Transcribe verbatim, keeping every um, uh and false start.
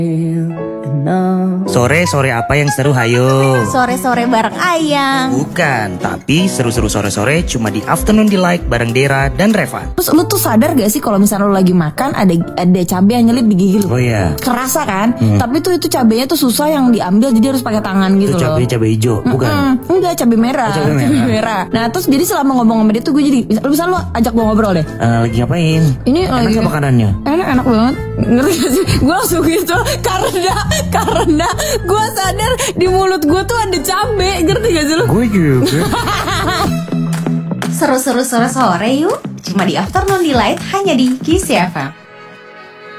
Sore-sore apa yang seru, hayo? Sore-sore bareng Ayang. Bukan, tapi seru-seru sore-sore cuma di Afternoon Delight bareng Dera dan Reva. Terus lu tuh sadar gak sih kalau misalnya lu lagi makan ada ada cabai yang nyelip di gigi lu? Oh iya. Kerasa kan? Hmm. Tapi tuh itu cabainya tuh susah yang diambil, jadi harus pakai tangan gitu Itu loh. cabai cabai hijau, bukan? Mm-mm. Enggak, cabai merah. Oh, cabai merah. merah. Nah, terus jadi selama ngomong sama dia tuh gue jadi lu bisa lu ajak gue ngobrol deh. Eh, lagi ngapain? Ini enak lagi gak makanannya? Enak enak banget. Ngerti gak sih? Gue langsung gitu karena karena gue sadar di mulut gue tuh ada cabai. Ngerti gak sih lu? Gue juga. Seru-seru sore-sore yuk. Cuma di Afternoon Delight hanya di Kiss F M.